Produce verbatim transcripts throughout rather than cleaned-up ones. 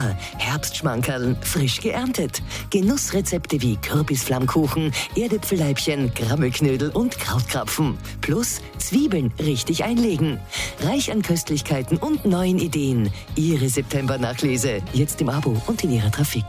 Sommer. Herbstschmankerln, frisch geerntet. Genussrezepte wie Kürbisflammkuchen, Erdäpfelleibchen, Krammelknödel und Krautkrapfen. Plus Zwiebeln richtig einlegen. Reich an Köstlichkeiten und neuen Ideen. Ihre September-Nachlese. Jetzt im Abo und in Ihrer Trafik.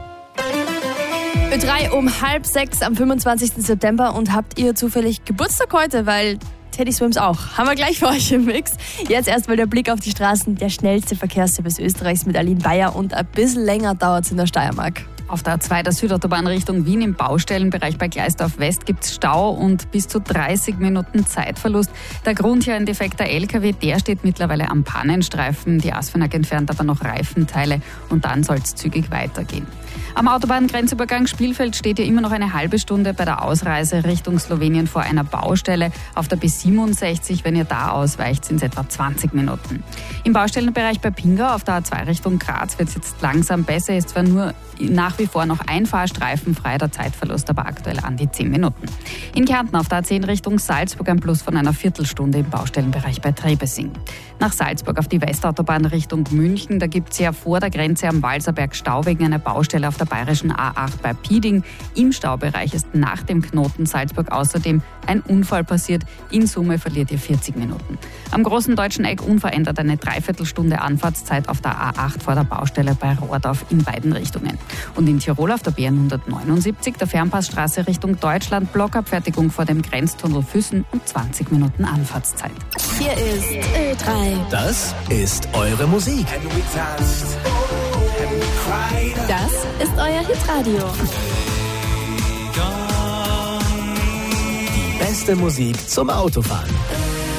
Ö drei um halb sechs am fünfundzwanzigsten September. Und habt ihr zufällig Geburtstag heute? Weil Teddy Swims auch. Haben wir gleich für euch im Mix. Jetzt erstmal der Blick auf die Straßen. Der schnellste Verkehrsservice Österreichs mit Aline Bayer und ein bisschen länger dauert es in der Steiermark. Auf der A zwei der Südautobahn Richtung Wien im Baustellenbereich bei Gleisdorf West gibt es Stau und bis zu dreißig Minuten Zeitverlust. Der Grund hier ein defekter L K W, der steht mittlerweile am Pannenstreifen. Die ASFINAG entfernt aber noch Reifenteile und dann soll es zügig weitergehen. Am Autobahngrenzübergang Spielfeld steht hier immer noch eine halbe Stunde bei der Ausreise Richtung Slowenien vor einer Baustelle. Auf der B siebenundsechzig, wenn ihr da ausweicht, sind es etwa zwanzig Minuten. Im Baustellenbereich bei Pingau auf der A zwei Richtung Graz wird es jetzt langsam besser, ist zwar nur nach wie vor noch ein Fahrstreifen frei, der Zeitverlust aber aktuell an die zehn Minuten. In Kärnten auf der A zehn Richtung Salzburg ein Plus von einer Viertelstunde im Baustellenbereich bei Trebesing. Nach Salzburg auf die Westautobahn Richtung München, da gibt es ja vor der Grenze am Walserberg Stau wegen einer Baustelle auf der bayerischen A acht bei Pieding. Im Staubereich ist nach dem Knoten Salzburg außerdem ein Unfall passiert. In Summe verliert ihr vierzig Minuten. Am großen deutschen Eck unverändert eine Dreiviertelstunde Anfahrtszeit auf der A acht vor der Baustelle bei Rohrdorf in beiden Richtungen. Und in Tirol auf der B hundertneunundsiebzig, der Fernpassstraße Richtung Deutschland, Blockabfertigung vor dem Grenztunnel Füssen und zwanzig Minuten Anfahrtszeit. Hier ist Ö drei. Das ist eure Musik. Das ist euer Hitradio. Die beste Musik zum Autofahren.